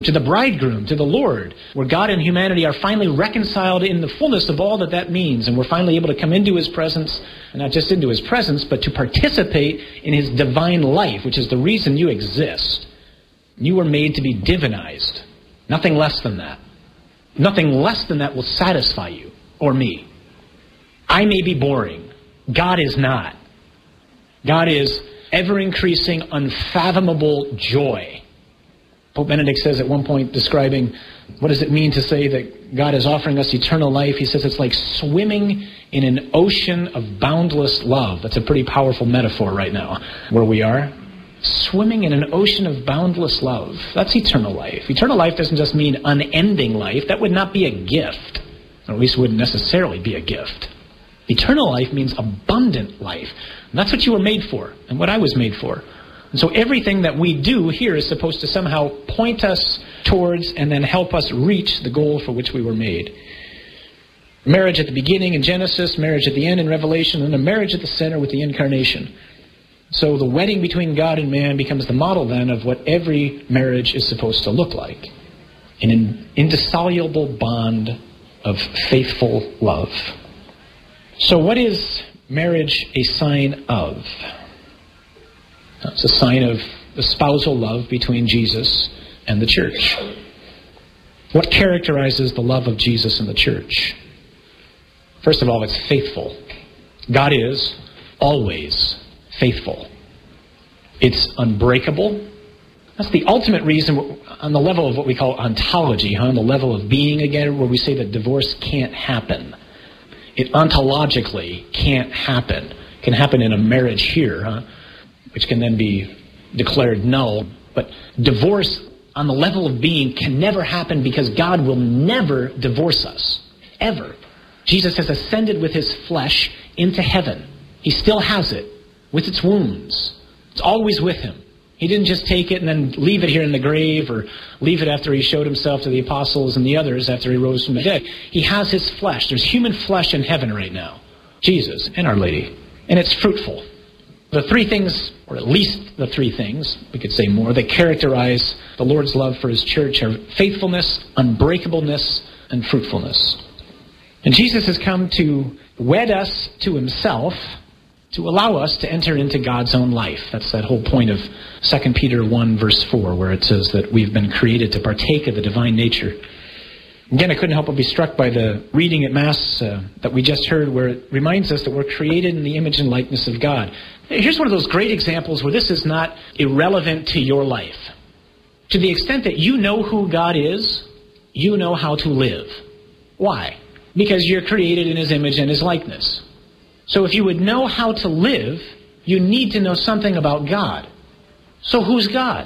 to the bridegroom, to the Lord, where God and humanity are finally reconciled in the fullness of all that means, and we're finally able to come into His presence, and not just into His presence, but to participate in His divine life, which is the reason you exist. You were made to be divinized. Nothing less than that. Nothing less than that will satisfy you or me. I may be boring. God is not. God is ever-increasing, unfathomable joy. Pope Benedict says at one point, describing what does it mean to say that God is offering us eternal life, he says it's like swimming in an ocean of boundless love. That's a pretty powerful metaphor right now, where we are. Swimming in an ocean of boundless love. That's eternal life. Eternal life doesn't just mean unending life. That would not be a gift. Or at least wouldn't necessarily be a gift. Eternal life means abundant life. And that's what you were made for, and what I was made for. And so everything that we do here is supposed to somehow point us towards and then help us reach the goal for which we were made. Marriage at the beginning in Genesis, marriage at the end in Revelation, and a marriage at the center with the incarnation. So the wedding between God and man becomes the model then of what every marriage is supposed to look like. An indissoluble bond of faithful love. So what is marriage a sign of? It's a sign of the spousal love between Jesus and the church. What characterizes the love of Jesus and the church? First of all, it's faithful. God is always faithful. It's unbreakable. That's the ultimate reason on the level of what we call ontology, on the level of being again, where we say that divorce can't happen. It ontologically can't happen. It can happen in a marriage here, which can then be declared null. But divorce on the level of being can never happen because God will never divorce us. Ever. Jesus has ascended with His flesh into heaven. He still has it with its wounds. It's always with Him. He didn't just take it and then leave it here in the grave or leave it after He showed Himself to the apostles and the others after He rose from the dead. He has His flesh. There's human flesh in heaven right now. Jesus and Our Lady. And it's fruitful. The three things, or at least the three things, we could say more, that characterize the Lord's love for His church are faithfulness, unbreakableness, and fruitfulness. And Jesus has come to wed us to Himself to allow us to enter into God's own life. That's that whole point of 2 Peter 1 verse 4, where it says that we've been created to partake of the divine nature. Again, I couldn't help but be struck by the reading at Mass that we just heard, where it reminds us that we're created in the image and likeness of God. Here's one of those great examples where this is not irrelevant to your life. To the extent that you know who God is, you know how to live. Why? Because you're created in His image and His likeness. So if you would know how to live, you need to know something about God. So who's God?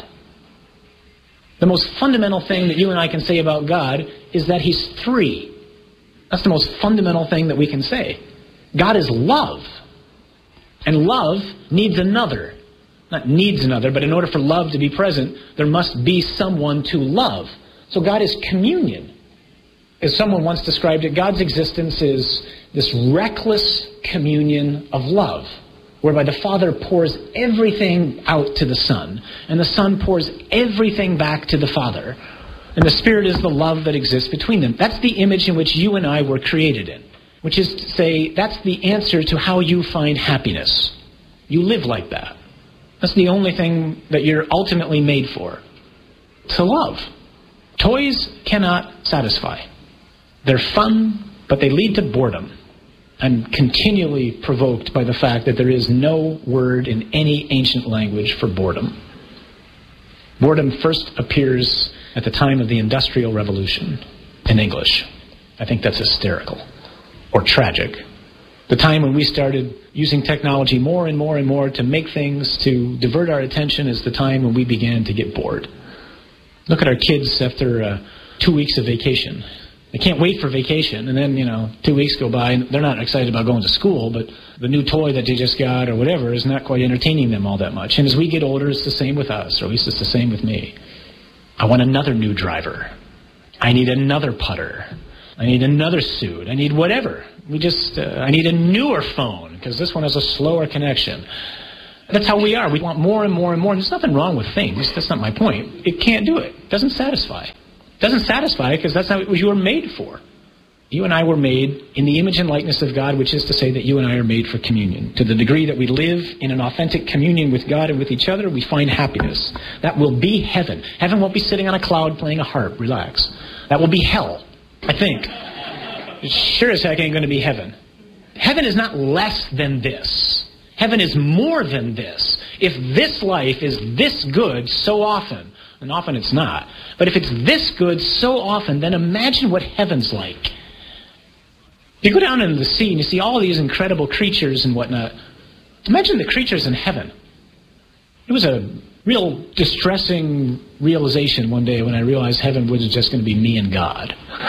The most fundamental thing that you and I can say about God is that He's three. That's the most fundamental thing that we can say. God is love. And love needs another. Not needs another, but in order for love to be present, there must be someone to love. So God is communion. As someone once described it, God's existence is this reckless communion of love, whereby the Father pours everything out to the Son, and the Son pours everything back to the Father, and the Spirit is the love that exists between them. That's the image in which you and I were created in, which is to say, that's the answer to how you find happiness. You live like that. That's the only thing that you're ultimately made for, to love. Toys cannot satisfy. They're fun, but they lead to boredom. I'm continually provoked by the fact that there is no word in any ancient language for boredom. Boredom first appears at the time of the Industrial Revolution in English. I think that's hysterical or tragic. The time when we started using technology more and more and more to make things to divert our attention is the time when we began to get bored. Look at our kids after 2 weeks of vacation. They can't wait for vacation, and then, 2 weeks go by, and they're not excited about going to school, but the new toy that they just got or whatever is not quite entertaining them all that much. And as we get older, it's the same with us, or at least it's the same with me. I want another new driver. I need another putter. I need another suit. I need whatever. I need a newer phone, because this one has a slower connection. That's how we are. We want more and more and more. And there's nothing wrong with things. That's not my point. It can't do it. It doesn't satisfy. It doesn't satisfy because that's not what you were made for. You and I were made in the image and likeness of God, which is to say that you and I are made for communion. To the degree that we live in an authentic communion with God and with each other, we find happiness. That will be heaven. Heaven won't be sitting on a cloud playing a harp. Relax. That will be hell, I think. It sure as heck ain't going to be heaven. Heaven is not less than this. Heaven is more than this. If this life is this good so often, and often it's not, but if it's this good so often, then imagine what heaven's like. You go down into the sea and you see all these incredible creatures and whatnot. Imagine the creatures in heaven. It was a real distressing realization one day when I realized heaven was just going to be me and God.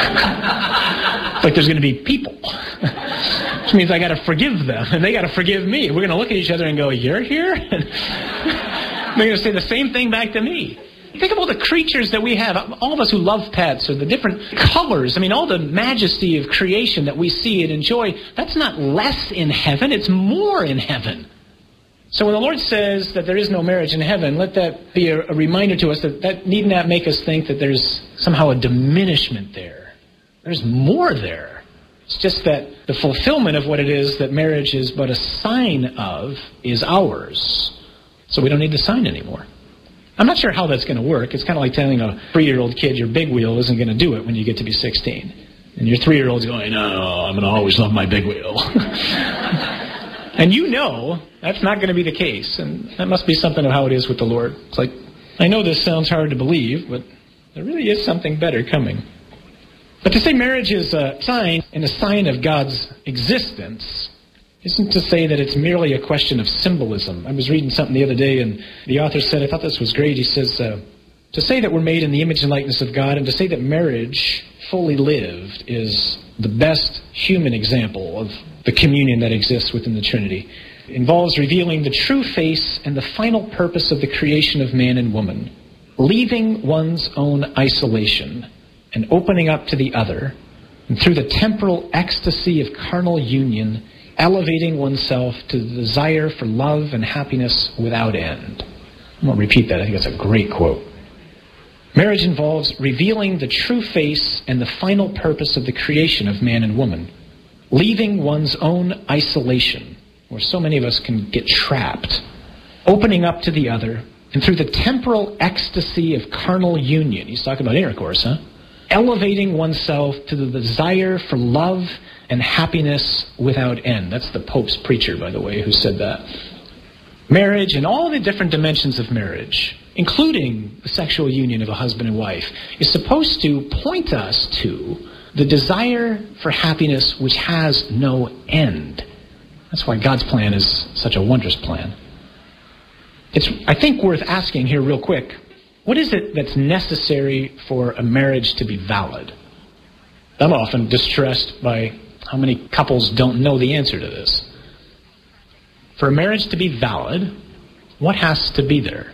It's like there's going to be people. Which means I got to forgive them and they got to forgive me. We're going to look at each other and go, "You're here?" And they're going to say the same thing back to me. Think of all the creatures that we have, all of us who love pets, or the different colors. I mean, all the majesty of creation that we see and enjoy, that's not less in heaven, it's more in heaven. So when the Lord says that there is no marriage in heaven, let that be a reminder to us that need not make us think that there's somehow a diminishment there. There's more there. It's just that the fulfillment of what it is that marriage is but a sign of is ours. So we don't need the sign anymore. I'm not sure how that's going to work. It's kind of like telling a 3-year-old kid your big wheel isn't going to do it when you get to be 16. And your 3-year-old's going, "No, I'm going to always love my big wheel." And you know that's not going to be the case. And that must be something of how it is with the Lord. It's like, I know this sounds hard to believe, but there really is something better coming. But to say marriage is a sign and a sign of God's existence isn't to say that it's merely a question of symbolism. I was reading something the other day, and the author said, I thought this was great. He says, to say that we're made in the image and likeness of God, and to say that marriage, fully lived, is the best human example of the communion that exists within the Trinity, involves revealing the true face and the final purpose of the creation of man and woman, leaving one's own isolation and opening up to the other, and through the temporal ecstasy of carnal union, elevating oneself to the desire for love and happiness without end. I'm going to repeat that. I think that's a great quote. Marriage involves revealing the true face and the final purpose of the creation of man and woman, leaving one's own isolation, where so many of us can get trapped, opening up to the other, and through the temporal ecstasy of carnal union, he's talking about intercourse, elevating oneself to the desire for love and happiness without end. That's the Pope's preacher, by the way, who said that. Marriage and all the different dimensions of marriage, including the sexual union of a husband and wife, is supposed to point us to the desire for happiness which has no end. That's why God's plan is such a wondrous plan. It's, I think, worth asking here real quick, what is it that's necessary for a marriage to be valid? I'm often distressed by how many couples don't know the answer to this. For a marriage to be valid, what has to be there?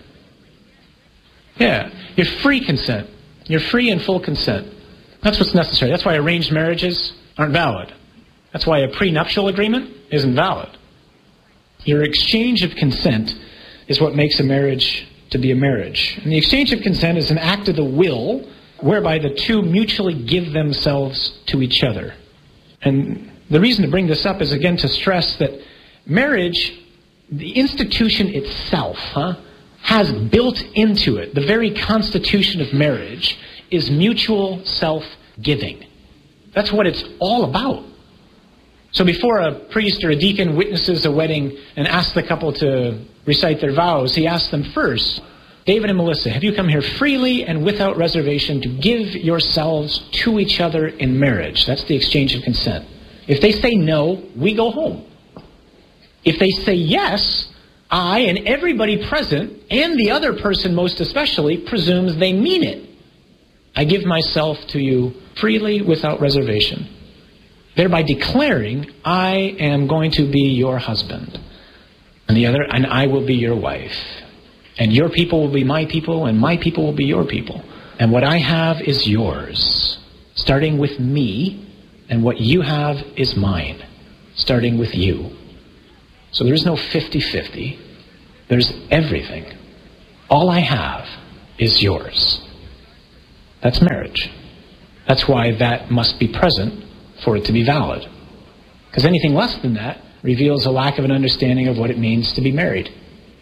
Yeah, your free consent. Your free and full consent. That's what's necessary. That's why arranged marriages aren't valid. That's why a prenuptial agreement isn't valid. Your exchange of consent is what makes a marriage to be a marriage. And the exchange of consent is an act of the will whereby the two mutually give themselves to each other. And the reason to bring this up is, again, to stress that marriage, the institution itself, has built into it, the very constitution of marriage, is mutual self-giving. That's what it's all about. So before a priest or a deacon witnesses a wedding and asks the couple to recite their vows, he asks them first, David and Melissa, have you come here freely and without reservation to give yourselves to each other in marriage? That's the exchange of consent. If they say no, we go home. If they say yes, I and everybody present, and the other person most especially, presumes they mean it. I give myself to you freely without reservation, thereby declaring I am going to be your husband, and I will be your wife. And your people will be my people, and my people will be your people. And what I have is yours, starting with me, and what you have is mine, starting with you. So there is no 50-50. There's everything. All I have is yours. That's marriage. That's why that must be present for it to be valid. Because anything less than that reveals a lack of an understanding of what it means to be married.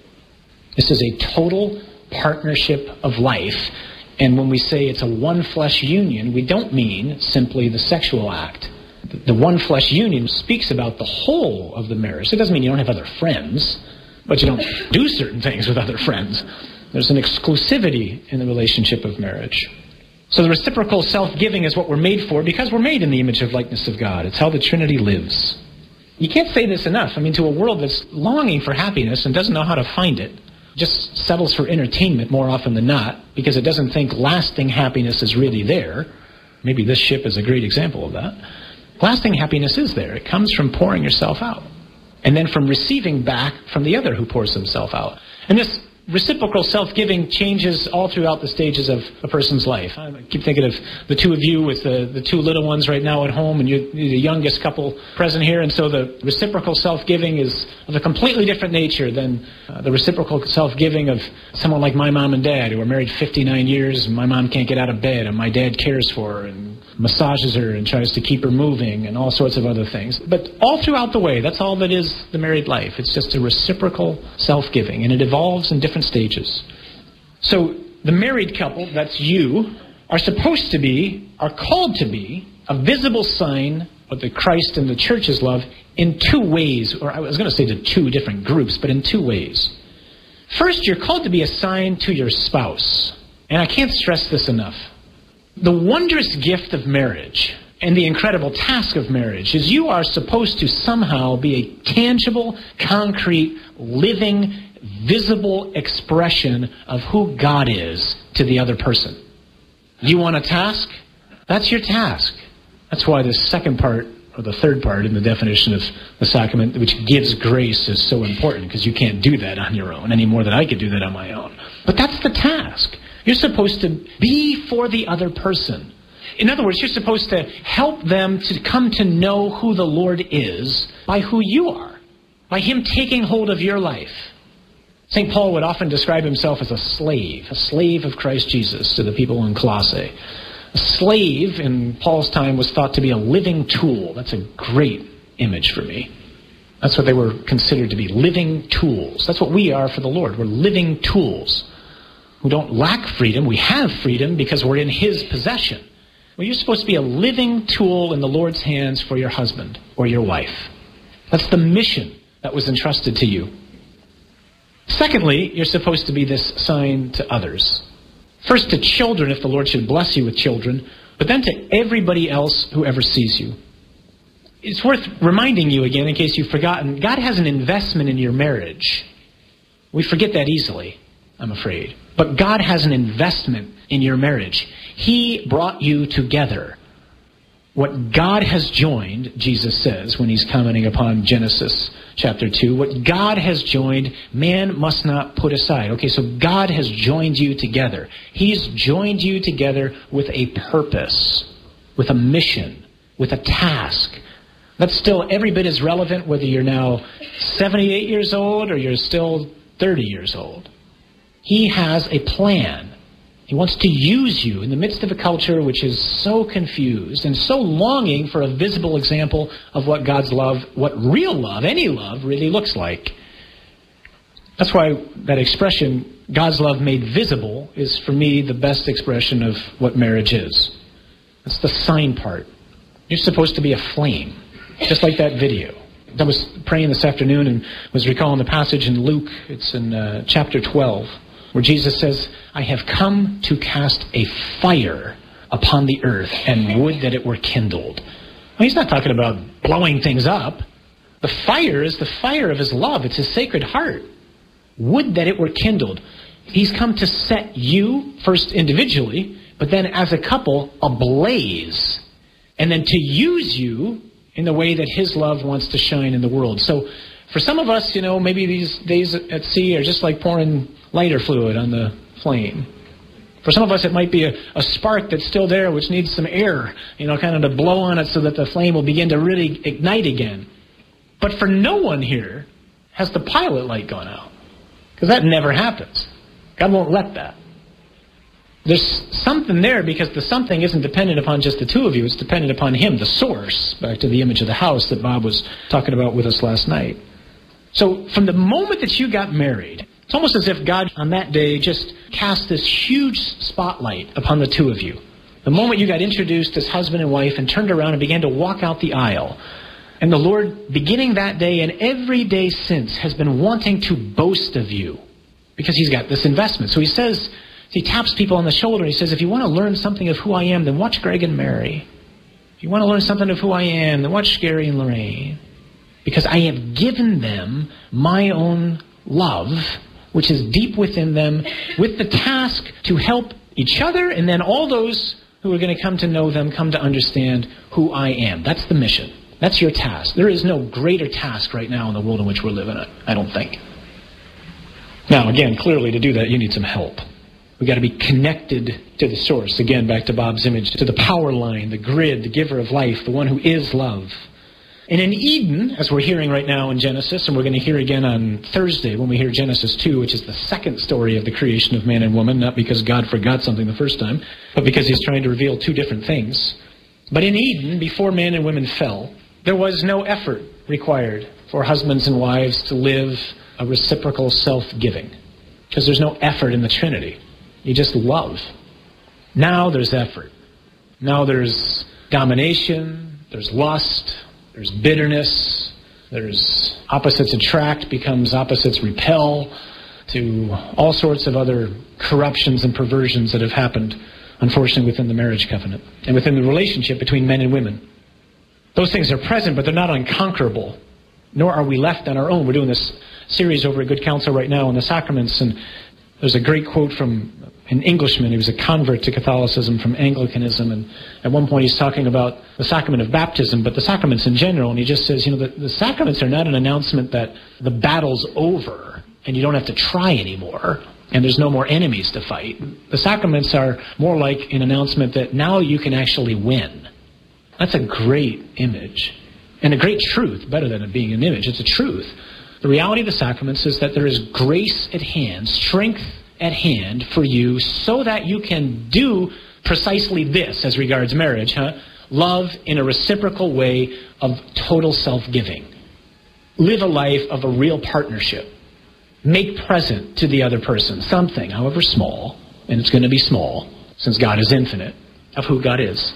This is a total partnership of life. And when we say it's a one-flesh union, we don't mean simply the sexual act. The one-flesh union speaks about the whole of the marriage. It doesn't mean you don't have other friends, but you don't do certain things with other friends. There's an exclusivity in the relationship of marriage. So the reciprocal self-giving is what we're made for because we're made in the image of likeness of God. It's how the Trinity lives. You can't say this enough. I mean, to a world that's longing for happiness and doesn't know how to find it, just settles for entertainment more often than not because it doesn't think lasting happiness is really there. Maybe this ship is a great example of that. Lasting happiness is there. It comes from pouring yourself out and then from receiving back from the other who pours himself out. And this reciprocal self-giving changes all throughout the stages of a person's life. I keep thinking of the two of you with the two little ones right now at home, and you're the youngest couple present here, and so the reciprocal self-giving is of a completely different nature than the reciprocal self-giving of someone like my mom and dad, who are married 59 years, and my mom can't get out of bed, and my dad cares for her and massages her and tries to keep her moving and all sorts of other things. But all throughout the way, that's all that is the married life. It's just a reciprocal self-giving, and it evolves in different stages. So the married couple, that's you, are supposed to be, are called to be, a visible sign of the Christ and the church's love in two ways, or I was going to say to two different groups, but in two ways. First, you're called to be a sign to your spouse. And I can't stress this enough. The wondrous gift of marriage and the incredible task of marriage is you are supposed to somehow be a tangible, concrete, living, visible expression of who God is to the other person. You want a task? That's your task. That's why the second part, or the third part in the definition of the sacrament, which gives grace, is so important, because you can't do that on your own any more than I could do that on my own. But that's the task. You're supposed to be for the other person. In other words, you're supposed to help them to come to know who the Lord is by who you are, by Him taking hold of your life. St. Paul would often describe himself as a slave of Christ Jesus to the people in Colossae. A slave in Paul's time was thought to be a living tool. That's a great image for me. That's what they were considered to be, living tools. That's what we are for the Lord. We're living tools who don't lack freedom. We have freedom because we're in His possession. Well, you're supposed to be a living tool in the Lord's hands for your husband or your wife. That's the mission that was entrusted to you. Secondly, you're supposed to be this sign to others. First to children, if the Lord should bless you with children, but then to everybody else who ever sees you. It's worth reminding you again, in case you've forgotten, God has an investment in your marriage. We forget that easily, I'm afraid. But God has an investment in your marriage. He brought you together. What God has joined, Jesus says when He's commenting upon Genesis chapter 2, what God has joined, man must not put aside. Okay, so God has joined you together. He's joined you together with a purpose, with a mission, with a task. That's still every bit as relevant whether you're now 78 years old or you're still 30 years old. He has a plan. He wants to use you in the midst of a culture which is so confused and so longing for a visible example of what God's love, what real love, any love, really looks like. That's why that expression, God's love made visible, is for me the best expression of what marriage is. That's the sign part. You're supposed to be a flame, just like that video. I was praying this afternoon and was recalling the passage in Luke. It's in chapter 12. Where Jesus says, I have come to cast a fire upon the earth, and would that it were kindled. Well, He's not talking about blowing things up. The fire is the fire of His love. It's His sacred heart. Would that it were kindled. He's come to set you, first individually, but then as a couple, ablaze. And then to use you in the way that His love wants to shine in the world. So for some of us, maybe these days at sea are just like pouring lighter fluid on the flame. For some of us, it might be a spark that's still there, which needs some air, kind of to blow on it so that the flame will begin to really ignite again. But for no one here has the pilot light gone out. Because that never happens. God won't let that. There's something there because the something isn't dependent upon just the two of you. It's dependent upon Him, the source, back to the image of the house that Bob was talking about with us last night. So from the moment that you got married, it's almost as if God on that day just cast this huge spotlight upon the two of you. The moment you got introduced as husband and wife and turned around and began to walk out the aisle. And the Lord, beginning that day and every day since, has been wanting to boast of you because He's got this investment. So He taps people on the shoulder and He says, if you want to learn something of who I am, then watch Greg and Mary. If you want to learn something of who I am, then watch Gary and Lorraine. Because I have given them my own love, which is deep within them, with the task to help each other and then all those who are going to come to know them, come to understand who I am. That's the mission. That's your task. There is no greater task right now in the world in which we're living in, I don't think. Now, again, clearly to do that, you need some help. We've got to be connected to the source. Again, back to Bob's image, to the power line, the grid, the giver of life, the one who is love. And in Eden, as we're hearing right now in Genesis, and we're going to hear again on Thursday when we hear Genesis 2, which is the second story of the creation of man and woman, not because God forgot something the first time, but because He's trying to reveal two different things. But in Eden, before man and women fell, there was no effort required for husbands and wives to live a reciprocal self-giving, because there's no effort in the Trinity. You just love. Now there's effort. Now there's domination, there's lust, there's bitterness, there's opposites attract becomes opposites repel, to all sorts of other corruptions and perversions that have happened, unfortunately, within the marriage covenant and within the relationship between men and women. Those things are present, but they're not unconquerable, nor are we left on our own. We're doing this series over at Good Counsel right now on the sacraments, and there's a great quote from an Englishman. He was a convert to Catholicism from Anglicanism, and at one point he's talking about the sacrament of baptism, but the sacraments in general, and he just says, the sacraments are not an announcement that the battle's over and you don't have to try anymore and there's no more enemies to fight. The sacraments are more like an announcement that now you can actually win. That's a great image and a great truth, better than it being an image. It's a truth. The reality of the sacraments is that there is grace at hand, strength at hand for you so that you can do precisely this as regards marriage, love in a reciprocal way of total self-giving. Live a life of a real partnership. Make present to the other person something, however small, and it's going to be small, since God is infinite, of who God is.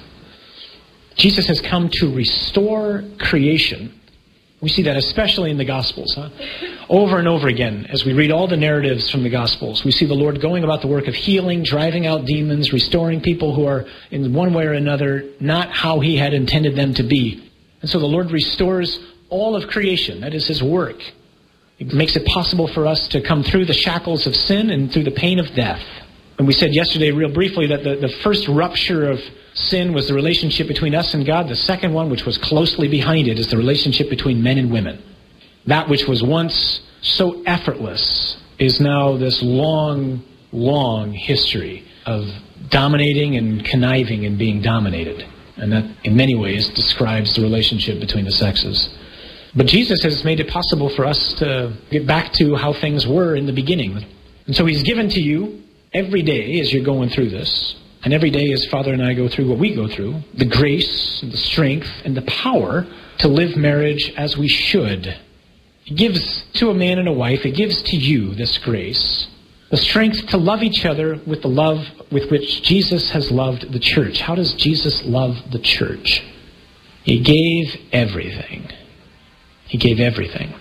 Jesus has come to restore creation. We see that especially in the Gospels. Over and over again, as we read all the narratives from the Gospels, we see the Lord going about the work of healing, driving out demons, restoring people who are in one way or another not how He had intended them to be. And so the Lord restores all of creation. That is His work. It makes it possible for us to come through the shackles of sin and through the pain of death. And we said yesterday real briefly that the first rupture of sin was the relationship between us and God. The second one, which was closely behind it, is the relationship between men and women. That which was once so effortless is now this long, long history of dominating and conniving and being dominated. And that, in many ways, describes the relationship between the sexes. But Jesus has made it possible for us to get back to how things were in the beginning. And so He's given to you every day as you're going through this, and every day as Father and I go through what we go through, the grace, and the strength, and the power to live marriage as we should. He gives to a man and a wife, it gives to you this grace, the strength to love each other with the love with which Jesus has loved the church. How does Jesus love the church? He gave everything. He gave everything.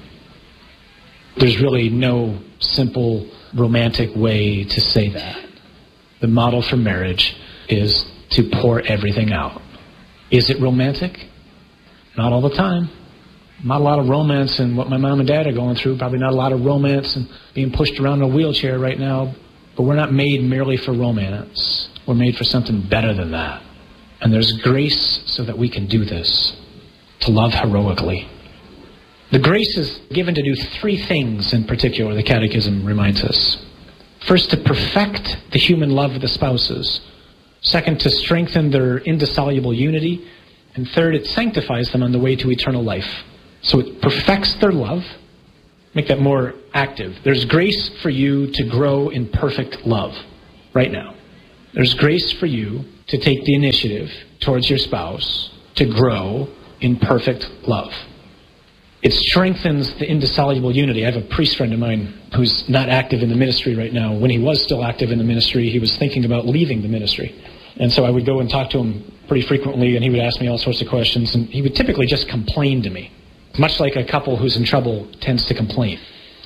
There's really no simple romantic way to say that. The model for marriage is to pour everything out. Is it romantic? Not all the time. Not a lot of romance in what my mom and dad are going through. Probably not a lot of romance and being pushed around in a wheelchair right now. But we're not made merely for romance. We're made for something better than that. And there's grace so that we can do this. To love heroically. The grace is given to do three things in particular, the Catechism reminds us. First, to perfect the human love of the spouses. Second, to strengthen their indissoluble unity. And third, it sanctifies them on the way to eternal life. So it perfects their love. Make that more active. There's grace for you to grow in perfect love right now. There's grace for you to take the initiative towards your spouse to grow in perfect love. It strengthens the indissoluble unity. I have a priest friend of mine who's not active in the ministry right now. When he was still active in the ministry, he was thinking about leaving the ministry. And so I would go and talk to him pretty frequently, and he would ask me all sorts of questions, and he would typically just complain to me, much like a couple who's in trouble tends to complain.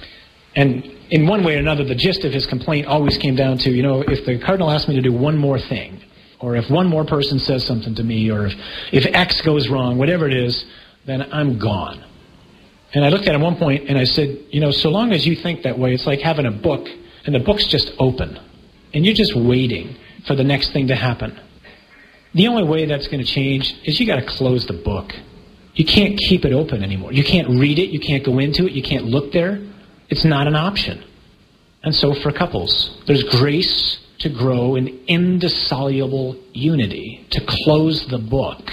And in one way or another, the gist of his complaint always came down to, if the cardinal asked me to do one more thing, or if one more person says something to me, or if X goes wrong, whatever it is, then I'm gone. And I looked at him one point and I said, so long as you think that way, it's like having a book and the book's just open. And you're just waiting for the next thing to happen. The only way that's going to change is you got to close the book. You can't keep it open anymore. You can't read it. You can't go into it. You can't look there. It's not an option. And so for couples, there's grace to grow in indissoluble unity, to close the book,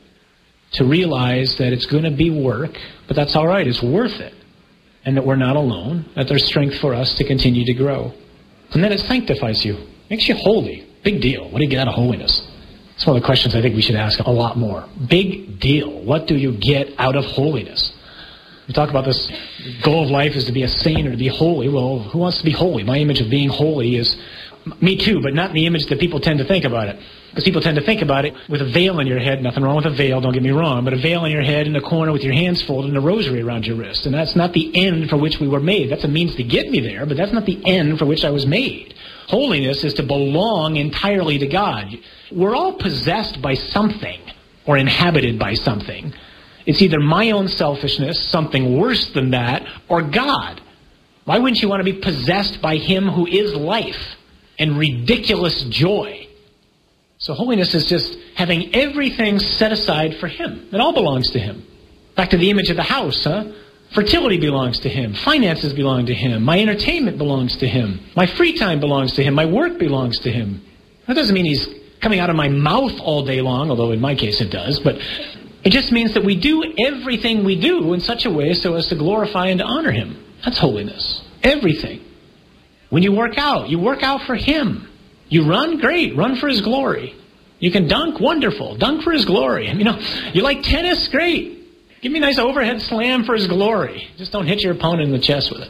to realize that it's going to be work, but that's all right. It's worth it. And that we're not alone, that there's strength for us to continue to grow. And then it sanctifies you, makes you holy. Big deal. What do you get out of holiness? It's one of the questions I think we should ask a lot more. Big deal. What do you get out of holiness? We talk about this goal of life is to be a saint or to be holy. Well, who wants to be holy? My image of being holy is me too, but not in the image that people tend to think about it. Because people tend to think about it with a veil on your head. Nothing wrong with a veil, don't get me wrong. But a veil on your head in a corner with your hands folded and a rosary around your wrist. And that's not the end for which we were made. That's a means to get me there, but that's not the end for which I was made. Holiness is to belong entirely to God. We're all possessed by something or inhabited by something. It's either my own selfishness, something worse than that, or God. Why wouldn't you want to be possessed by Him who is life and ridiculous joy? So holiness is just having everything set aside for Him. It all belongs to Him. Back to the image of the house, Fertility belongs to Him. Finances belong to Him. My entertainment belongs to Him. My free time belongs to Him. My work belongs to Him. That doesn't mean He's coming out of my mouth all day long, although in my case it does, but it just means that we do everything we do in such a way so as to glorify and to honor Him. That's holiness. Everything. When you work out for Him. You run, great, run for His glory. You can dunk, wonderful, dunk for His glory. You like tennis, great. Give me a nice overhead slam for His glory. Just don't hit your opponent in the chest with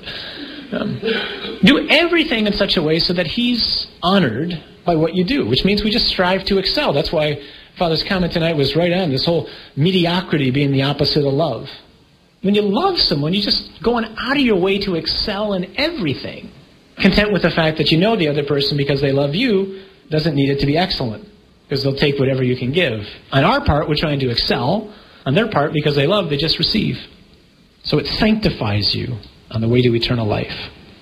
it. Do everything in such a way so that He's honored by what you do, which means we just strive to excel. That's why Father's comment tonight was right on, this whole mediocrity being the opposite of love. When you love someone, you're just going out of your way to excel in everything. Content with the fact that you know the other person because they love you doesn't need it to be excellent, because they'll take whatever you can give. On our part, we're trying to excel. On their part, because they love, they just receive. So it sanctifies you on the way to eternal life.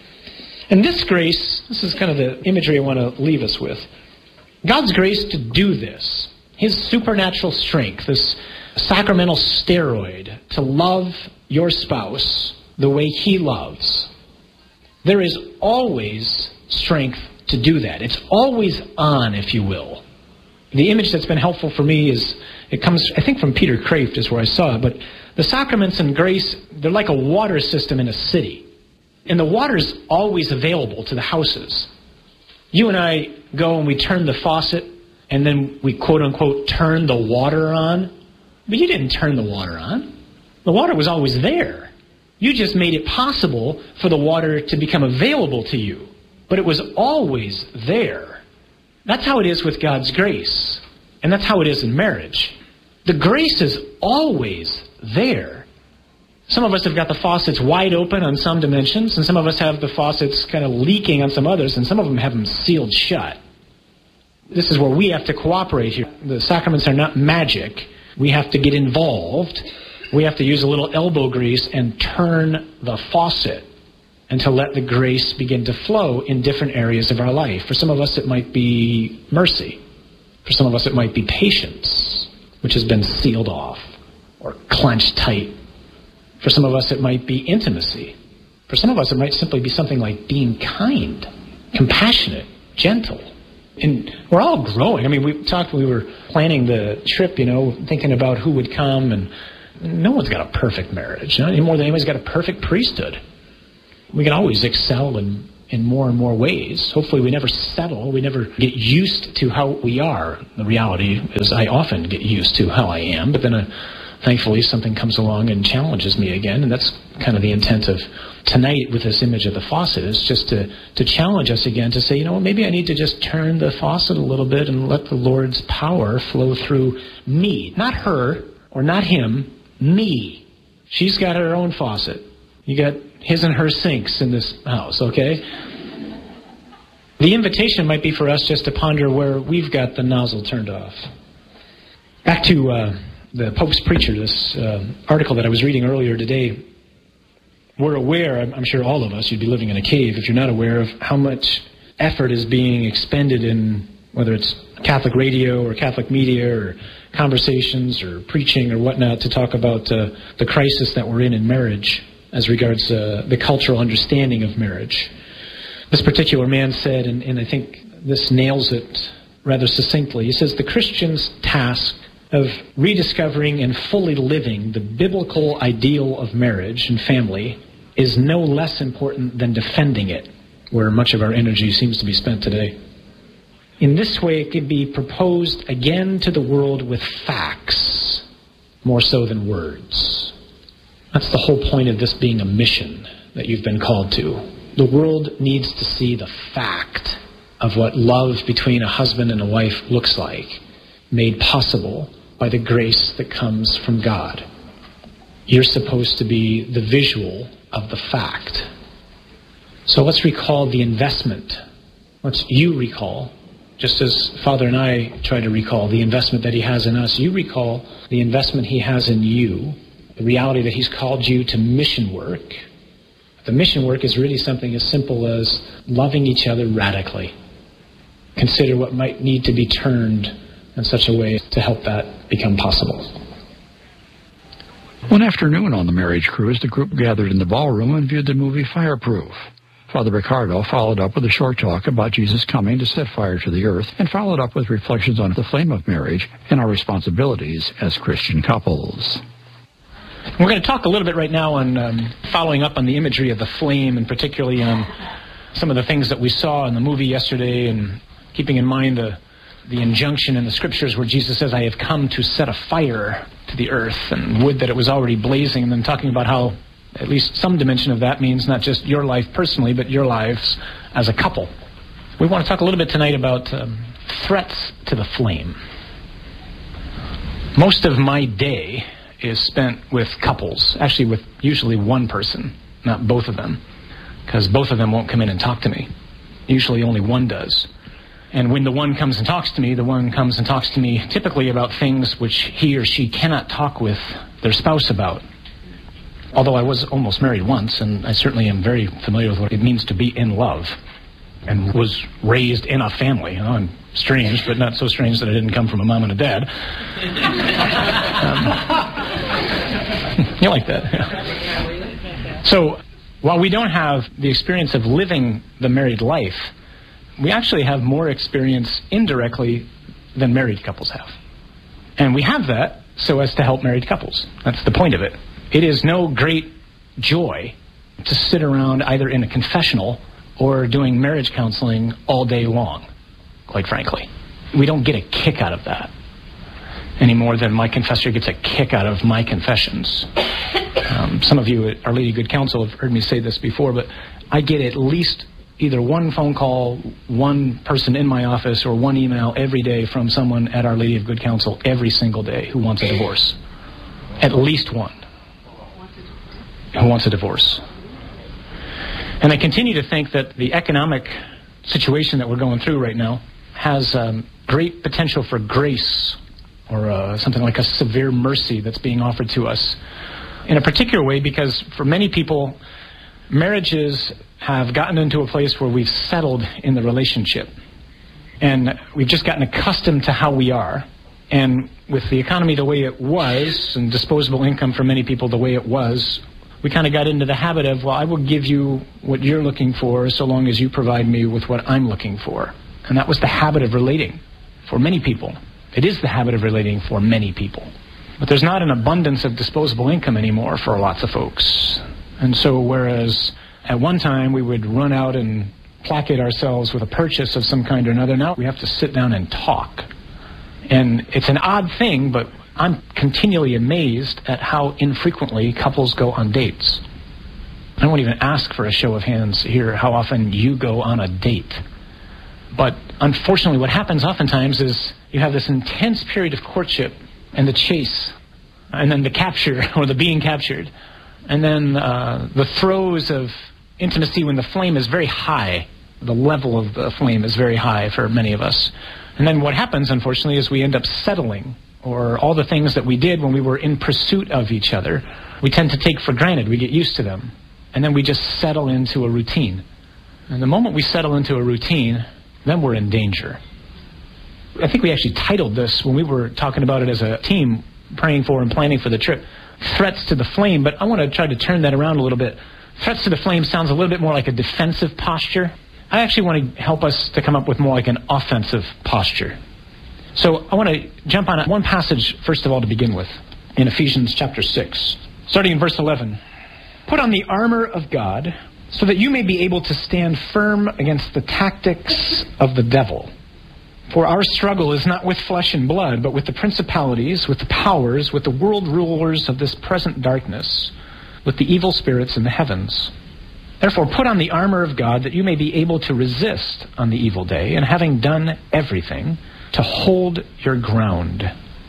And this grace, this is kind of the imagery I want to leave us with. God's grace to do this, His supernatural strength, this sacramental steroid to love your spouse the way He loves. There is always strength to do that. It's always on, if you will. The image that's been helpful for me is, it comes, I think, from Peter Kraft is where I saw it, but the sacraments and grace, they're like a water system in a city. And the water's always available to the houses. You and I go and we turn the faucet, and then we quote-unquote turn the water on. But you didn't turn the water on. The water was always there. You just made it possible for the water to become available to you. But it was always there. That's how it is with God's grace. And that's how it is in marriage. The grace is always there. Some of us have got the faucets wide open on some dimensions, and some of us have the faucets kind of leaking on some others, and some of them have them sealed shut. This is where we have to cooperate here. The sacraments are not magic. We have to get involved. We have to use a little elbow grease and turn the faucet and to let the grace begin to flow in different areas of our life. For some of us, it might be mercy. For some of us, it might be patience, which has been sealed off or clenched tight. For some of us, it might be intimacy. For some of us, it might simply be something like being kind, compassionate, gentle. And we're all growing. I mean, we were planning the trip, thinking about who would come, and no one's got a perfect marriage, any more than anybody's got a perfect priesthood. We can always excel in more and more ways. Hopefully we never settle. We never get used to how we are. The reality is I often get used to how I am, but then thankfully something comes along and challenges me again, and that's kind of the intent of tonight with this image of the faucet, is just to challenge us again to say, maybe I need to just turn the faucet a little bit and let the Lord's power flow through me. Not her or not him, me. She's got her own faucet. You got his and her sinks in this house, okay? The invitation might be for us just to ponder where we've got the nozzle turned off. Back to the Pope's Preacher, this article that I was reading earlier today. We're aware, I'm sure all of us, you'd be living in a cave if you're not aware of how much effort is being expended in, whether it's Catholic radio or Catholic media or conversations or preaching or whatnot, to talk about the crisis that we're in marriage as regards the cultural understanding of marriage. This particular man said, and I think this nails it rather succinctly, he says, the Christian's task of rediscovering and fully living the biblical ideal of marriage and family is no less important than defending it, where much of our energy seems to be spent today. In this way, it could be proposed again to the world with facts, more so than words. That's the whole point of this being a mission that you've been called to. The world needs to see the fact of what love between a husband and a wife looks like, made possible by the grace that comes from God. You're supposed to be the visual of the fact. So let's recall the investment. Let's you recall, just as Father and I try to recall the investment that he has in us, you recall the investment he has in you, the reality that he's called you to mission work. The mission work is really something as simple as loving each other radically. Consider what might need to be turned in such a way to help that become possible. One afternoon on the marriage cruise, the group gathered in the ballroom and viewed the movie Fireproof. Father Ricardo followed up with a short talk about Jesus coming to set fire to the earth, and followed up with reflections on the flame of marriage and our responsibilities as Christian couples. We're going to talk a little bit right now on following up on the imagery of the flame, and particularly on some of the things that we saw in the movie yesterday, and keeping in mind the injunction in the scriptures where Jesus says, I have come to set a fire to the earth, and would that it was already blazing, and then talking about how at least some dimension of that means not just your life personally, but your lives as a couple. We want to talk a little bit tonight about threats to the flame. Most of my day is spent with couples, actually with usually one person, not both of them, because both of them won't come in and talk to me. Usually only one does. And when the one comes and talks to me, the one comes and talks to me typically about things which he or she cannot talk with their spouse about. Although I was almost married once, and I certainly am very familiar with what it means to be in love, and was raised in a family. I'm strange, but not so strange that I didn't come from a mom and a dad. You like that? Yeah. So, while we don't have the experience of living the married life, we actually have more experience indirectly than married couples have. And we have that so as to help married couples. That's the point of it. It is no great joy to sit around either in a confessional or doing marriage counseling all day long, quite frankly. We don't get a kick out of that any more than my confessor gets a kick out of my confessions. Some of you at Our Lady Good Counsel have heard me say this before, but I get at least either one phone call, one person in my office, or one email every day from someone at Our Lady of Good Counsel every single day who wants a divorce. At least one who wants a divorce. And I continue to think that the economic situation that we're going through right now has great potential for grace, or something like a severe mercy that's being offered to us in a particular way, because for many people, marriages have gotten into a place where we've settled in the relationship. And we've just gotten accustomed to how we are. And with the economy the way it was, and disposable income for many people the way it was, we kind of got into the habit of, well, I will give you what you're looking for so long as you provide me with what I'm looking for. And that was the habit of relating for many people. It is the habit of relating for many people. But there's not an abundance of disposable income anymore for lots of folks. And so whereas At one time, we would run out and placate ourselves with a purchase of some kind or another. Now we have to sit down and talk. And it's an odd thing, but I'm continually amazed at how infrequently couples go on dates. I won't even ask for a show of hands here how often you go on a date. But unfortunately, what happens oftentimes is you have this intense period of courtship and the chase, and then the capture or the being captured, and then the throes of intimacy when the flame is very high. The level of the flame is very high for many of us. And then what happens, unfortunately, is we end up settling, or all the things that we did when we were in pursuit of each other, we tend to take for granted. We get used to them. And then we just settle into a routine. And the moment we settle into a routine, then we're in danger. I think we actually titled this, when we were talking about it as a team, praying for and planning for the trip, Threats to the Flame. But I want to try to turn that around a little bit. Threats to the Flame sounds a little bit more like a defensive posture. I actually want to help us to come up with more like an offensive posture. So I want to jump on one passage, first of all, to begin with, in Ephesians chapter 6, starting in verse 11. Put on the armor of God, so that you may be able to stand firm against the tactics of the devil. For our struggle is not with flesh and blood, but with the principalities, with the powers, with the world rulers of this present darkness, with the evil spirits in the heavens. Therefore, put on the armor of God, that you may be able to resist on the evil day, and having done everything, to hold your ground.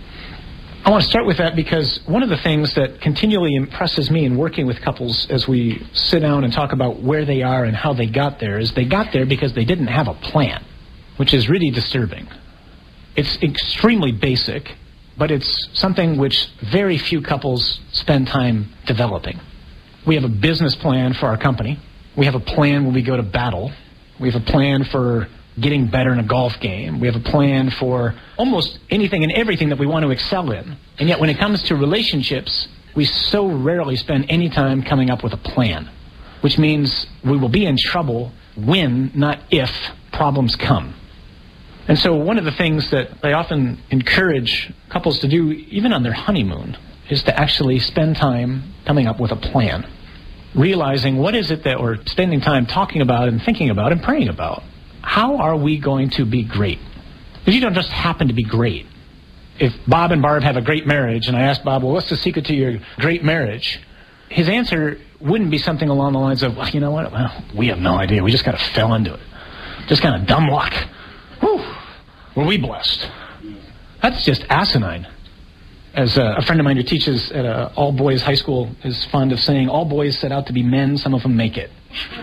I want to start with that because one of the things that continually impresses me in working with couples as we sit down and talk about where they are and how they got there is they got there because they didn't have a plan, which is really disturbing. It's extremely basic, but it's something which very few couples spend time developing. We have a business plan for our company. We have a plan when we go to battle. We have a plan for getting better in a golf game. We have a plan for almost anything and everything that we want to excel in. And yet when it comes to relationships, we so rarely spend any time coming up with a plan, which means we will be in trouble when, not if, problems come. And so one of the things that I often encourage couples to do, even on their honeymoon, is to actually spend time coming up with a plan. Realizing what is it that we're spending time talking about and thinking about and praying about. How are we going to be great? Because you don't just happen to be great. If Bob and Barb have a great marriage, and I ask Bob, well, what's the secret to your great marriage? His answer wouldn't be something along the lines of, well, you know what? Well, we have no idea. We just kind of fell into it. Just kind of dumb luck. Whew. Were we blessed? That's just asinine. As a friend of mine who teaches at an all-boys high school is fond of saying, all boys set out to be men, some of them make it.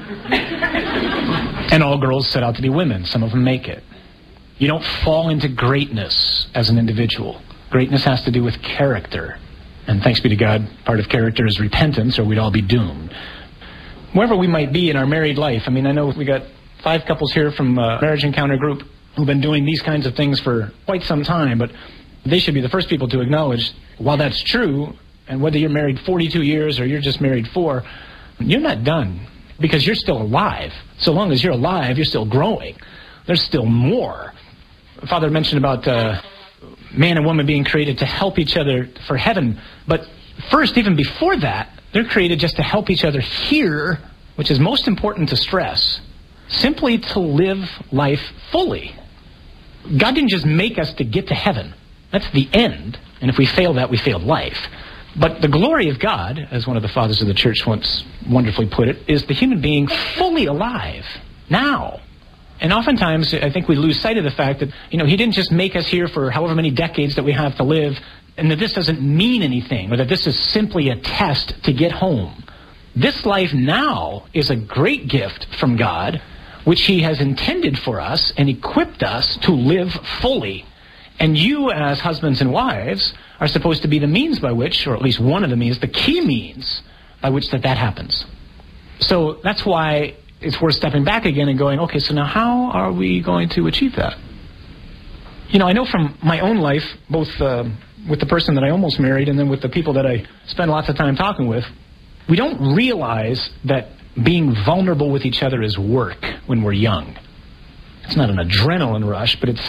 And all girls set out to be women, some of them make it. You don't fall into greatness as an individual. Greatness has to do with character. And thanks be to God, part of character is repentance, or we'd all be doomed. Wherever we might be in our married life, I mean, I know we got 5 couples here from Marriage Encounter Group who've been doing these kinds of things for quite some time, but they should be the first people to acknowledge, while that's true, and whether you're married 42 years or you're just married 4, you're not done, because you're still alive. So long as you're alive, you're still growing. There's still more. Father mentioned about man and woman being created to help each other for heaven, but first, even before that, they're created just to help each other here, which is most important to stress, simply to live life fully. God didn't just make us to get to heaven. That's the end. And if we fail that, we failed life. But the glory of God, as one of the fathers of the church once wonderfully put it, is the human being fully alive now. And oftentimes, I think we lose sight of the fact that, He didn't just make us here for however many decades that we have to live, and that this doesn't mean anything, or that this is simply a test to get home. This life now is a great gift from God, which He has intended for us and equipped us to live fully. And you, as husbands and wives, are supposed to be the means by which, or at least one of the means, the key means by which that happens. So that's why it's worth stepping back again and going, okay, so now how are we going to achieve that? I know from my own life, both with the person that I almost married and then with the people that I spend lots of time talking with, we don't realize that being vulnerable with each other is work when we're young. It's not an adrenaline rush, but it's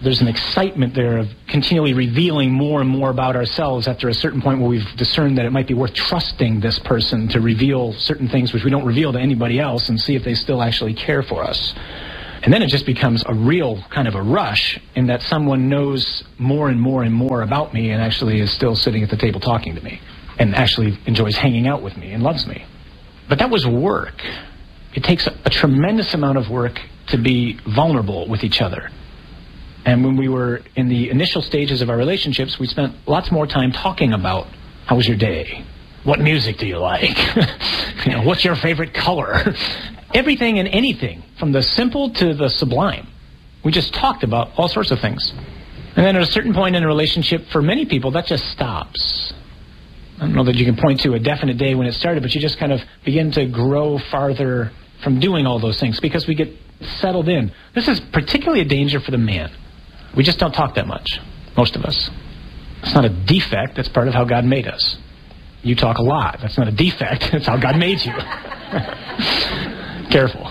There's an excitement there of continually revealing more and more about ourselves after a certain point where we've discerned that it might be worth trusting this person to reveal certain things which we don't reveal to anybody else and see if they still actually care for us. And then it just becomes a real kind of a rush in that someone knows more and more and more about me and actually is still sitting at the table talking to me and actually enjoys hanging out with me and loves me. But that was work. It takes a tremendous amount of work to be vulnerable with each other. And when we were in the initial stages of our relationships, we spent lots more time talking about, how was your day? What music do you like? What's your favorite color? Everything and anything, from the simple to the sublime. We just talked about all sorts of things. And then at a certain point in a relationship, for many people, that just stops. I don't know that you can point to a definite day when it started, but you just kind of begin to grow farther from doing all those things because we get settled in. This is particularly a danger for the man. We just don't talk that much, most of us. It's not a defect. That's part of how God made us. You talk a lot. That's not a defect. That's how God made you. Careful.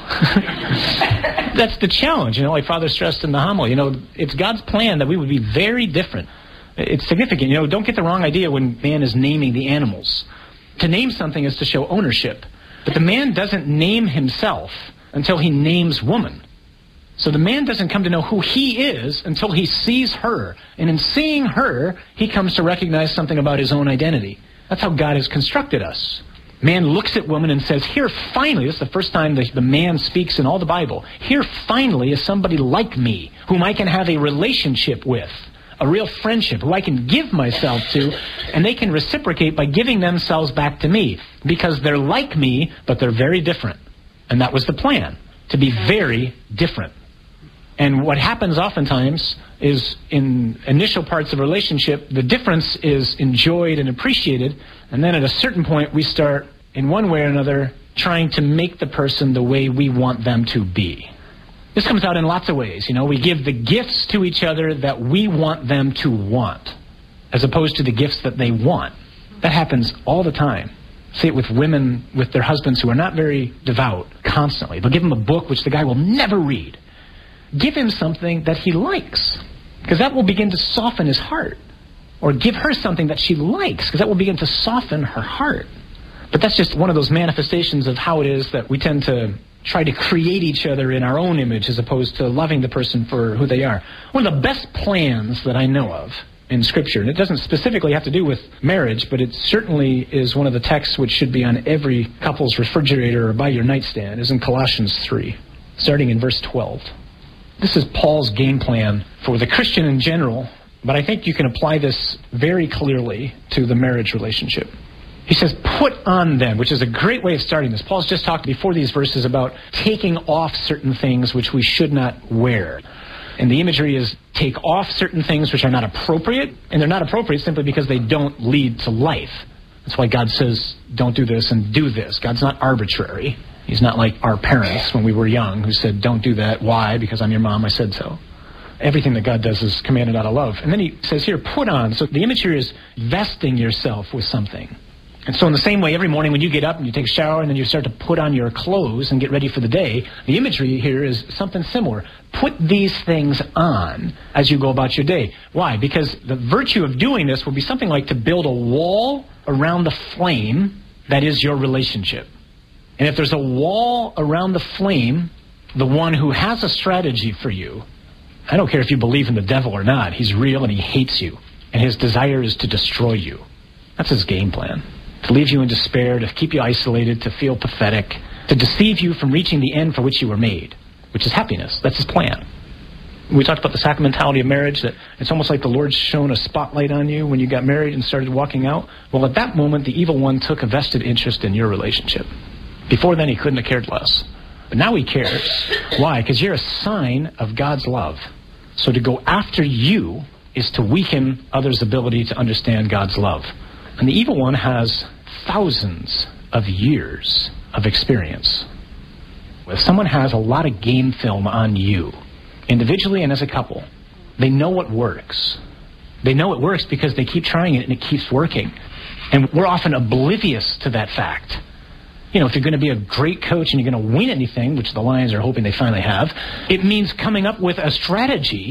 That's the challenge, like Father stressed in the homily. It's God's plan that we would be very different. It's significant. Don't get the wrong idea when man is naming the animals. To name something is to show ownership. But the man doesn't name himself until he names woman. So the man doesn't come to know who he is until he sees her. And in seeing her, he comes to recognize something about his own identity. That's how God has constructed us. Man looks at woman and says, here finally, this is the first time the man speaks in all the Bible, here finally is somebody like me, whom I can have a relationship with, a real friendship, who I can give myself to, and they can reciprocate by giving themselves back to me, because they're like me, but they're very different. And that was the plan, to be very different. And what happens oftentimes is in initial parts of a relationship, the difference is enjoyed and appreciated. And then at a certain point, we start, in one way or another, trying to make the person the way we want them to be. This comes out in lots of ways. We give the gifts to each other that we want them to want, as opposed to the gifts that they want. That happens all the time. See it with women, with their husbands who are not very devout, constantly. They'll give them a book which the guy will never read. Give him something that he likes, because that will begin to soften his heart. Or give her something that she likes, because that will begin to soften her heart. But that's just one of those manifestations of how it is that we tend to try to create each other in our own image as opposed to loving the person for who they are. One of the best plans that I know of in Scripture, and it doesn't specifically have to do with marriage, but it certainly is one of the texts which should be on every couple's refrigerator or by your nightstand, is in Colossians 3, starting in verse 12. This is Paul's game plan for the Christian in general, but I think you can apply this very clearly to the marriage relationship. He says, put on then, which is a great way of starting this. Paul's just talked before these verses about taking off certain things which we should not wear. And the imagery is take off certain things which are not appropriate, and they're not appropriate simply because they don't lead to life. That's why God says, don't do this and do this. God's not arbitrary. He's not like our parents when we were young who said, don't do that. Why? Because I'm your mom, I said so. Everything that God does is commanded out of love. And then he says here, put on. So the image here is vesting yourself with something. And so in the same way, every morning when you get up and you take a shower and then you start to put on your clothes and get ready for the day, the imagery here is something similar. Put these things on as you go about your day. Why? Because the virtue of doing this will be something like to build a wall around the flame that is your relationship. And if there's a wall around the flame, the one who has a strategy for you, I don't care if you believe in the devil or not, he's real and he hates you. And his desire is to destroy you. That's his game plan. To leave you in despair, to keep you isolated, to feel pathetic, to deceive you from reaching the end for which you were made, which is happiness. That's his plan. We talked about the sacramentality of marriage, that it's almost like the Lord shone a spotlight on you when you got married and started walking out. Well, at that moment, the evil one took a vested interest in your relationship. Before then, he couldn't have cared less. But now he cares. Why? Because you're a sign of God's love. So to go after you is to weaken others' ability to understand God's love. And the evil one has thousands of years of experience. If someone has a lot of game film on you, individually and as a couple, they know what works. They know it works because they keep trying it and it keeps working. And we're often oblivious to that fact. If you're going to be a great coach and you're going to win anything, which the Lions are hoping they finally have, it means coming up with a strategy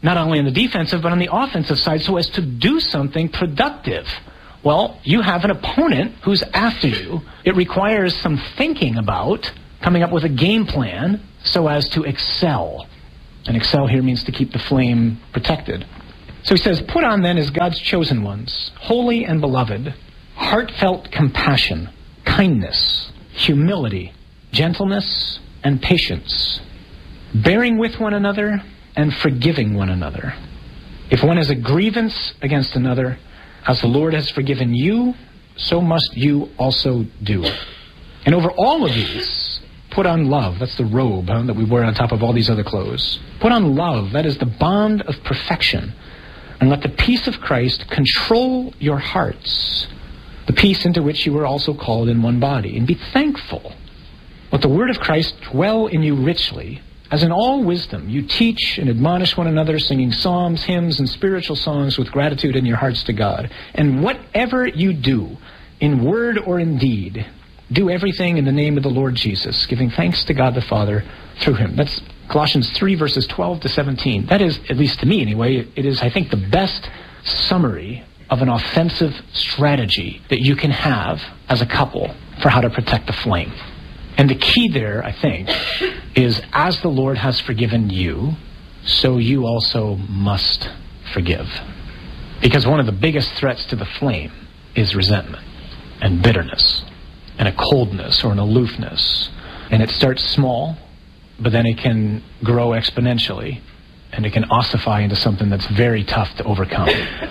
not only on the defensive, but on the offensive side, so as to do something productive. Well, you have an opponent who's after you. It requires some thinking about coming up with a game plan so as to excel. And excel here means to keep the flame protected. So he says, put on then as God's chosen ones, holy and beloved, heartfelt compassion, kindness, humility, gentleness, and patience, bearing with one another and forgiving one another. If one has a grievance against another, as the Lord has forgiven you, so must you also do. And over all of these, put on love. That's the robe that we wear on top of all these other clothes. Put on love. That is the bond of perfection. And let the peace of Christ control your hearts, the peace into which you were also called in one body. And be thankful. Let the word of Christ dwell in you richly, as in all wisdom you teach and admonish one another, singing psalms, hymns, and spiritual songs with gratitude in your hearts to God. And whatever you do, in word or in deed, do everything in the name of the Lord Jesus, giving thanks to God the Father through him. That's Colossians 3, verses 12 to 17. That is, at least to me anyway, it is, I think, the best summary of an offensive strategy that you can have as a couple for how to protect the flame. And the key there, I think, is as the Lord has forgiven you, so you also must forgive. Because one of the biggest threats to the flame is resentment and bitterness and a coldness or an aloofness. And it starts small, but then it can grow exponentially, and it can ossify into something that's very tough to overcome.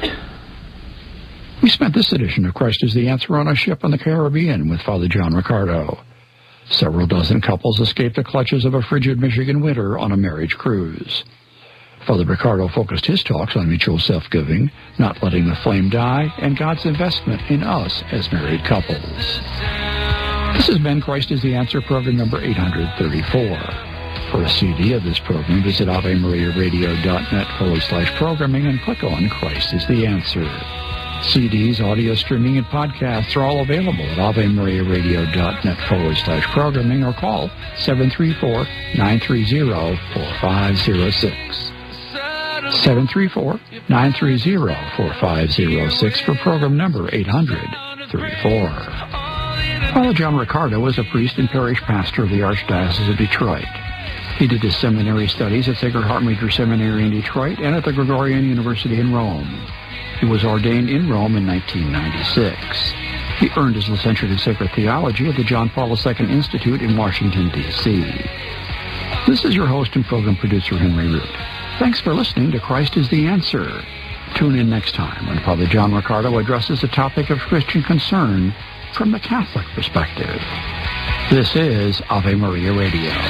We spent this edition of Christ is the Answer on a ship on the Caribbean with Father John Riccardo. Several dozen couples escaped the clutches of a frigid Michigan winter on a marriage cruise. Father Riccardo focused his talks on mutual self-giving, not letting the flame die, and God's investment in us as married couples. This has been Christ is the Answer, program number 834. For a CD of this program, visit AveMariaRadio.net/programming and click on Christ is the Answer. CDs, audio streaming, and podcasts are all available at AveMariaRadio.net/programming or call 734-930-4506. 734-930-4506 for program number 834. Father John Riccardo is a priest and parish pastor of the Archdiocese of Detroit. He did his seminary studies at Sacred Heart Major Seminary in Detroit and at the Gregorian University in Rome. He was ordained in Rome in 1996. He earned his licentiate in sacred theology at the John Paul II Institute in Washington, D.C. This is your host and program producer, Henry Root. Thanks for listening to Christ is the Answer. Tune in next time when Father John Riccardo addresses a topic of Christian concern from the Catholic perspective. This is Ave Maria Radio.